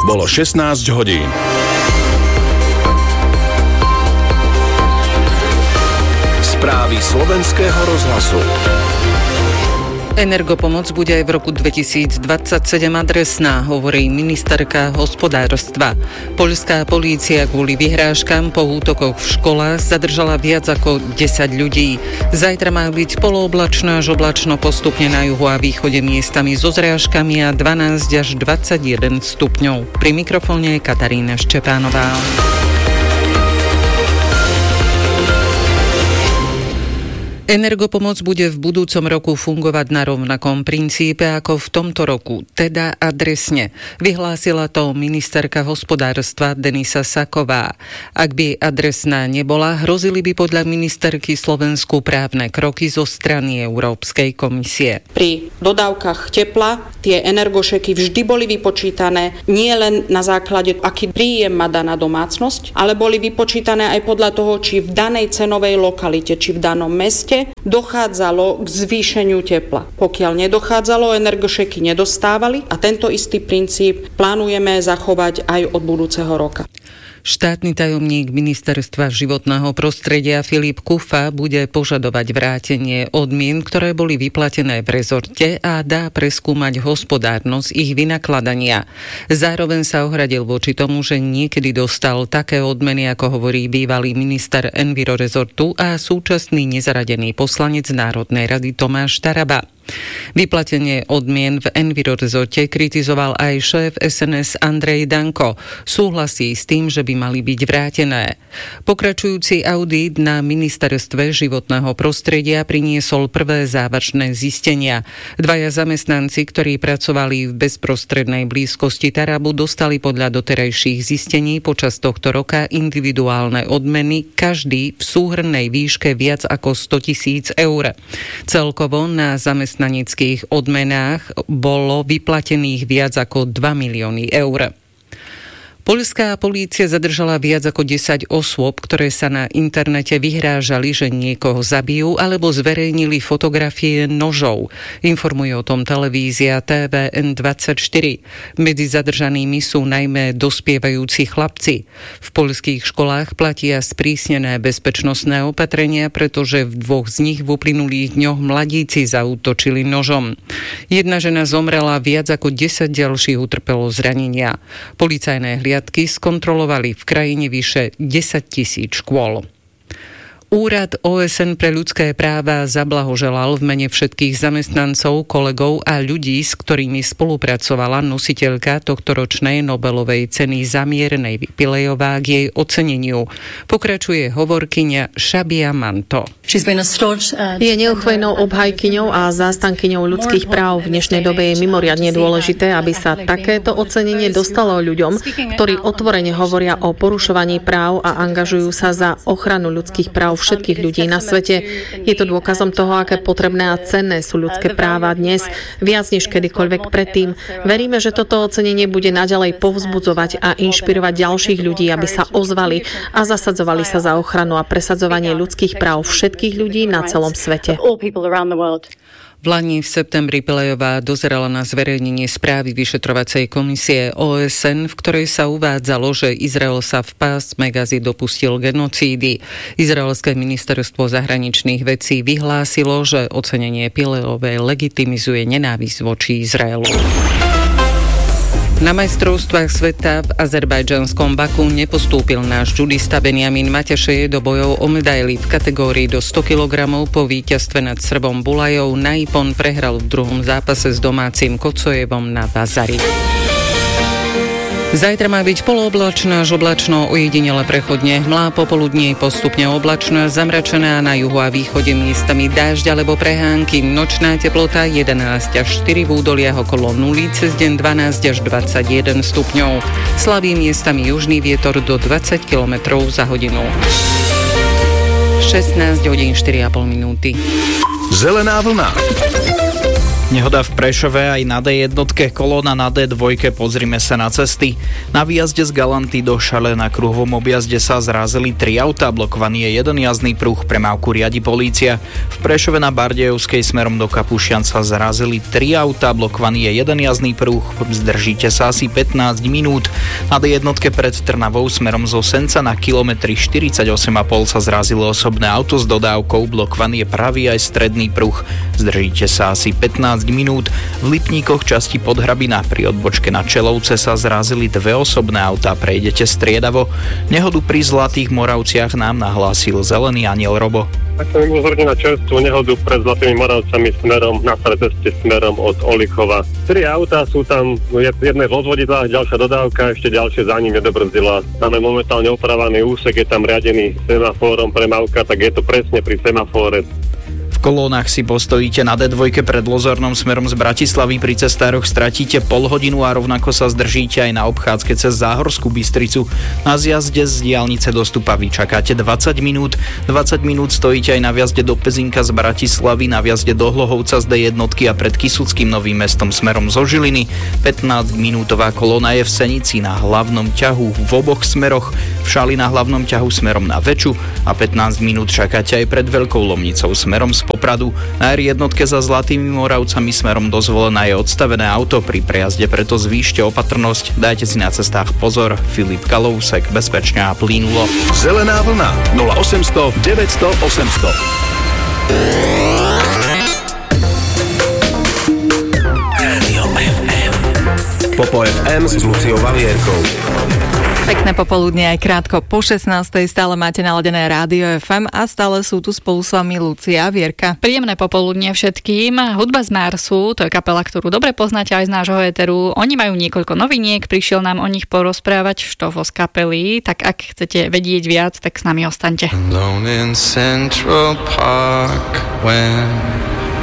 Bolo 16 hodín. Správy Slovenského rozhlasu. Energopomoc bude aj v roku 2027 adresná, hovorí ministerka hospodárstva. Poľská polícia kvôli vyhrážkam po útokoch v školách zadržala viac ako 10 ľudí. Zajtra má byť polooblačno až oblačno postupne na juhu a východe miestami so zrážkami a 12 až 21 stupňov. Pri mikrofóne je Katarína Ščepánová. Energopomoc bude v budúcom roku fungovať na rovnakom princípe ako v tomto roku, teda adresne. Vyhlásila to ministerka hospodárstva Denisa Saková. Ak by adresná nebola, hrozili by podľa ministerky Slovensku právne kroky zo strany Európskej komisie. Pri dodávkach tepla tie energošeky vždy boli vypočítané nie len na základe, aký príjem má daná domácnosť, ale boli vypočítané aj podľa toho, či v danej cenovej lokalite, či v danom meste dochádzalo k zvýšeniu tepla. Pokiaľ nedochádzalo, energošeky nedostávali a tento istý princíp plánujeme zachovať aj od budúceho roka. Štátny tajomník ministerstva životného prostredia Filip Kufa bude požadovať vrátenie odmien, ktoré boli vyplatené v rezorte a dá preskúmať hospodárnosť ich vynakladania. Zároveň sa ohradil voči tomu, že niekedy dostal také odmeny, ako hovorí bývalý minister Envirorezortu a súčasný nezaradený poslanec Národnej rady Tomáš Taraba. Vyplatenie odmien v Envirorezorte kritizoval aj šéf SNS Andrej Danko. Súhlasí s tým, že by mali byť vrátené. Pokračujúci audit na ministerstve životného prostredia priniesol prvé závažné zistenia. Dvaja zamestnanci, ktorí pracovali v bezprostrednej blízkosti Tarabu, dostali podľa doterajších zistení počas tohto roka individuálne odmeny, každý v súhrnnej výške viac ako 100 000 eur. Celkovo na zamestnaneckých odmenách bolo vyplatených viac ako 2 milióny eur. Poľská polícia zadržala viac ako 10 osôb, ktoré sa na internete vyhrážali, že niekoho zabijú alebo zverejnili fotografie nožov. Informuje o tom televízia TVN24. Medzi zadržanými sú najmä dospievajúci chlapci. V poľských školách platia sprísnené bezpečnostné opatrenia, pretože v dvoch z nich v uplynulých dňoch mladíci zaútočili nožom. Jedna žena zomrela, viac ako 10 ďalších utrpelo zranenia. Policajné hliadky skontrolovali v krajine vyše 10 000 škôl. Úrad OSN pre ľudské práva zablahoželal v mene všetkých zamestnancov, kolegov a ľudí, s ktorými spolupracovala nositeľka tohtoročnej Nobelovej ceny za mier Navy Pillayová k jej oceneniu. Pokračuje hovorkyňa Šabia Manto. Je neochvejnou obhajkyňou a zástankyňou ľudských práv. V dnešnej dobe je mimoriadne dôležité, aby sa takéto ocenenie dostalo ľuďom, ktorí otvorene hovoria o porušovaní práv a angažujú sa za ochranu ľudských práv všetkých ľudí na svete. Je to dôkazom toho, aké potrebné a cenné sú ľudské práva dnes, viac než kedykoľvek predtým. Veríme, že toto ocenenie bude naďalej povzbudzovať a inšpirovať ďalších ľudí, aby sa ozvali a zasadzovali sa za ochranu a presadzovanie ľudských práv všetkých ľudí na celom svete. V lani v septembri Pillayová dozerala na zverejnenie správy vyšetrovacej komisie OSN, v ktorej sa uvádzalo, že Izrael sa v pásme Gazy dopustil genocídy. Izraelské ministerstvo zahraničných vecí vyhlásilo, že ocenenie Pillayovej legitimizuje nenávisť voči Izraelu. Na majstrovstvách sveta v azerbajdžanskom Baku nepostúpil náš judista Benjamin Matešej do bojov o medaily v kategórii do 100 kg. Po víťazstve nad Srbom Bulajov Naipon prehral v druhom zápase s domácim Kocojevom na Vazari. Zajtra má byť polooblačno až oblačno, ojedinele prechodne hmlá, popoludní postupne oblačno, zamračená, na juhu a východe miestami dážď alebo prehánky, nočná teplota 11 až 4, v údoliach okolo 0, cez deň 12 až 21 stupňov. Slabý miestami južný vietor do 20 km za hodinu. 16 hodín 4,5 minúty. Zelená vlna. Nehoda v Prešove aj na D1, kolóna na D2, pozrime sa na cesty. Na výjazde z Galanty do Šale na kruhovom objazde sa zrazili 3 autá, blokovaný je jeden jazdný pruh, premávku riadi polícia. V Prešove na Bardejovskej smerom do Kapušian sa zrazili 3 autá, blokovaný je jeden jazdný pruh, zdržíte sa asi 15 minút. Na D1 pred Trnavou smerom zo Senca na kilometri 48,5 sa zrazilo osobné auto s dodávkou, blokovaný je pravý aj stredný pruh, zdržíte sa asi 15 minút. V Lipníkoch časti Podhrabina pri odbočke na Čelovce sa zrazili 2 osobné autá, prejdete striedavo. Nehodu pri Zlatých Moravciach nám nahlásil Zelený aniel Robo. Tak som im upozornil na čerstvú nehodu pred Zlatými Moravcami smerom na ceste smerom od Olichova. 3 autá sú tam, jedné v odvodidlách, ďalšia dodávka, ešte ďalšie za ním nedobrzdila. Máme momentálne opravený úsek, je tam riadený semafórom premávka, tak je to presne pri semafóre. V kolónach si postojíte na D2 pred Lozornom smerom z Bratislavy, pri cestároch stratíte pol hodinu a rovnako sa zdržíte aj na obchádzke cez Záhorskú Bystricu. Na zjazde z diaľnice do Stupavy čakáte 20 minút. 20 minút stojíte aj na vjazde do Pezinka z Bratislavy, na vjazde do Hlohovca z D1 a pred Kysuckým Novým Mestom smerom zo Žiliny. 15-minútová kolóna je v Senici na hlavnom ťahu v oboch smeroch, v Šali na hlavnom ťahu smerom na Veču a 15 minút čakáte aj pred Veľkou Lomnicou smerom z Popradu. Na R1 za Zlatými Moravcami smerom do Zvolena je odstavené auto pri prejazde, preto zvýšte opatrnosť, dajte si na cestách pozor. Filip Kalousek, bezpečne a plynulo. Zelená vlna 0800 900 800. Radio FM. Popo FM s Luciou Valierkou. Pekné popoludne aj krátko po 16. Stále máte naladené Rádio FM a stále sú tu spolu s vami Lucia a Vierka. Príjemné popoludne všetkým. Hudba z Marsu, to je kapela, ktorú dobre poznáte aj z nášho éteru. Oni majú niekoľko noviniek, prišiel nám o nich porozprávať Štofo z kapely, tak ak chcete vedieť viac, tak s nami ostaňte. Alone in Central Park when